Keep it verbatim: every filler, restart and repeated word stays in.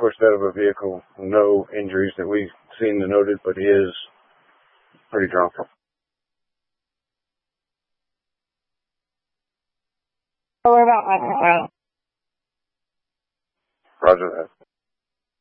pushed out of a vehicle. No injuries that we've seen denoted, but he is pretty drunk. What about alcohol? Roger that.